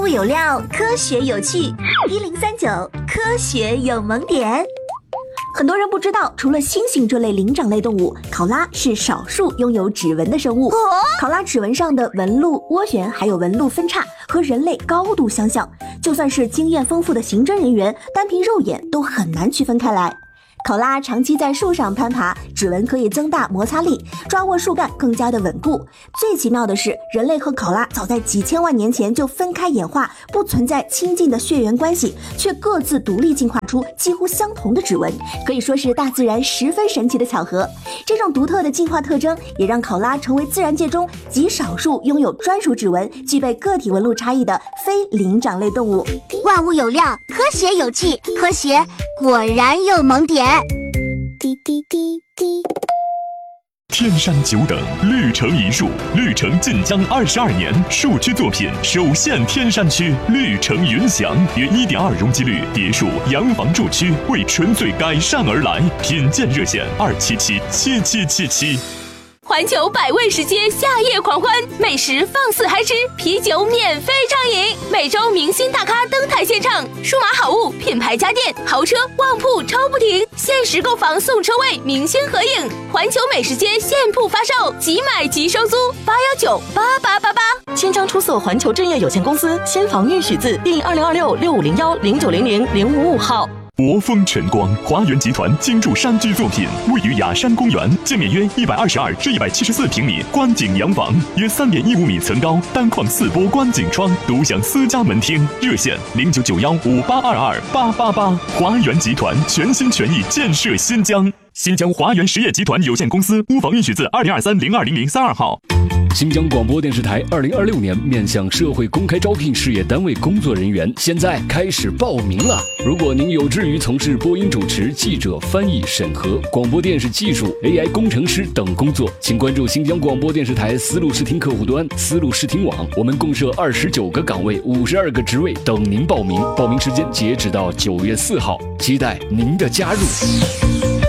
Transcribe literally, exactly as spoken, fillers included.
物有料，科学有趣，一零三九科学有萌点。很多人不知道，除了猩猩这类灵长类动物，考拉是少数拥有指纹的生物。哦、考拉指纹上的纹路、涡旋还有纹路分叉和人类高度相像，就算是经验丰富的刑侦人员，单凭肉眼都很难区分开来。考拉长期在树上攀爬，指纹可以增大摩擦力，抓握树干更加的稳固。最奇妙的是，人类和考拉早在几千万年前就分开演化，不存在亲近的血缘关系，却各自独立进化出几乎相同的指纹，可以说是大自然十分神奇的巧合。这种独特的进化特征也让考拉成为自然界中极少数拥有专属指纹、具备个体纹路差异的非灵长类动物。 万物有料，科学有趣，科学果然有萌点。滴滴滴滴。 天山久等，绿城一树，绿城晋江二十二年树区作品首现天山区，绿城云翔约 一点二 容积率别墅洋房住区，为纯粹改善而来，品鉴热线二七七七七七七。 环球百味食街夏夜狂欢，美食放肆嗨吃，啤酒免费畅饮，每周明星大咖登台献唱，数码好物、品牌家电、豪车、旺铺超不停，限时购房送车位，明星合影。环球美食街现铺发售，即买即收租，八幺九八八八八。 新疆出色环球置业有限公司新房预许字第二零二六六五零幺零九零零零五五号。 博丰晨光华园集团精筑山居作品，位于雅山公园，建面约一百二十二至一百七十四平米观景洋房，约三点一五米层高，单框四波观景窗，独享私家门厅。热线零九九幺五八二二八八八。华园集团全心全意建设新疆。新疆华园实业集团有限公司屋房预许字二零二三零二零零三二号。 新疆广播电视台二零二六年面向社会公开招聘事业单位工作人员，现在开始报名了。如果您有志于从事播音主持、记者、翻译、审核、广播电视技术、A I 工程师等工作，请关注新疆广播电视台丝路视听客户端、丝路视听网，我们共设二十九个岗位、五十二个职位等您报名。报名时间截止到九月四号，期待您的加入。